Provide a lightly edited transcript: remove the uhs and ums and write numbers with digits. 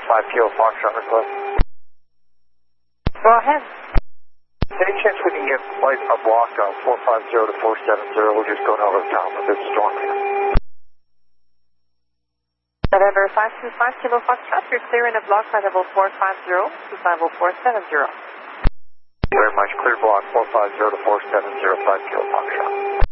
5 Kilo Foxtrot request. Go ahead. Any chance we can get flight a block 450 to 470? We're just going over the town with this storm here. November 525 Kilo Foxtrot, you're clearing a block by level 450 to 50470. Very much. Clear block 450 to 470, 5 Kilo Foxtrot.